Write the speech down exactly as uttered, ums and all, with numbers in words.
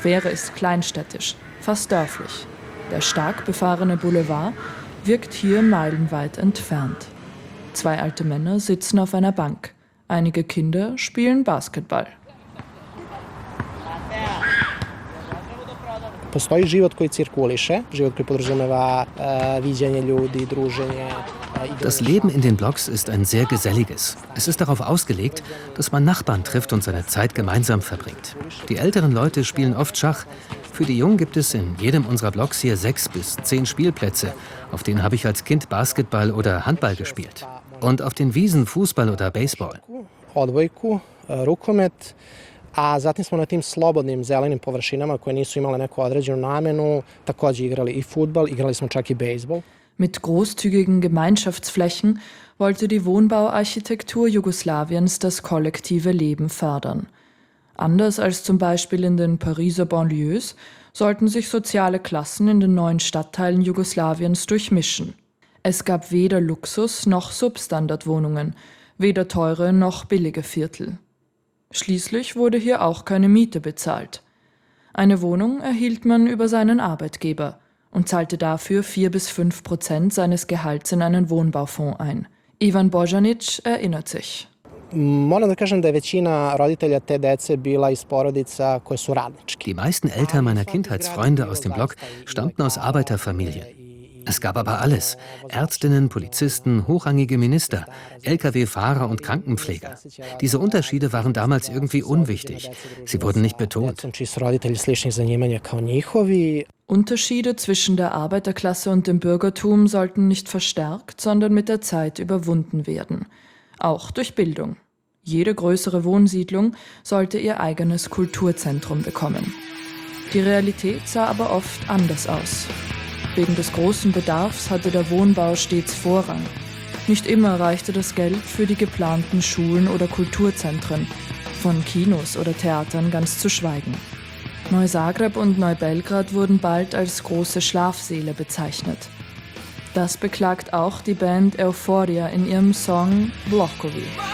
Wäre ist kleinstädtisch, fast dörflich. Der stark befahrene Boulevard wirkt hier meilenweit entfernt. Zwei alte Männer sitzen auf einer Bank. Einige Kinder spielen Basketball. Postoji život koji cirkuliše, život koji podrazumeva viđanje ljudi, druženje. Das Leben in den Blocks ist ein sehr geselliges. Es ist darauf ausgelegt, dass man Nachbarn trifft und seine Zeit gemeinsam verbringt. Die älteren Leute spielen oft Schach. Für die Jungen gibt es in jedem unserer Blocks hier sechs bis zehn Spielplätze. Auf denen habe ich als Kind Basketball oder Handball gespielt. Und auf den Wiesen Fußball oder Baseball. Odbojku, rukomet. A zatim smo na tim slobodnim zelenim površinama koje nisu imale neku određenu namenu takođe igrali i fudbal, igrali smo čak i bejsbol. Mit großzügigen Gemeinschaftsflächen wollte die Wohnbauarchitektur Jugoslawiens das kollektive Leben fördern. Anders als zum Beispiel in den Pariser Banlieues sollten sich soziale Klassen in den neuen Stadtteilen Jugoslawiens durchmischen. Es gab weder Luxus noch Substandardwohnungen, weder teure noch billige Viertel. Schließlich wurde hier auch keine Miete bezahlt. Eine Wohnung erhielt man über seinen Arbeitgeber und zahlte dafür vier bis fünf Prozent seines Gehalts in einen Wohnbaufonds ein. Ivan Bojanic erinnert sich. Moram da kažem da je većina roditelja te dece bila iz porodica koje su radnički. Die meisten Eltern meiner Kindheitsfreunde aus dem Block stammten aus Arbeiterfamilien. Es gab aber alles: Ärztinnen, Polizisten, hochrangige Minister, L K W-Fahrer und Krankenpfleger. Diese Unterschiede waren damals irgendwie unwichtig. Sie wurden nicht betont. Unterschiede zwischen der Arbeiterklasse und dem Bürgertum sollten nicht verstärkt, sondern mit der Zeit überwunden werden. Auch durch Bildung. Jede größere Wohnsiedlung sollte ihr eigenes Kulturzentrum bekommen. Die Realität sah aber oft anders aus. Wegen des großen Bedarfs hatte der Wohnbau stets Vorrang. Nicht immer reichte das Geld für die geplanten Schulen oder Kulturzentren, von Kinos oder Theatern ganz zu schweigen. Neuzagreb und Neubelgrad wurden bald als große Schlafsäle bezeichnet. Das beklagt auch die Band Euphoria in ihrem Song Blokovi.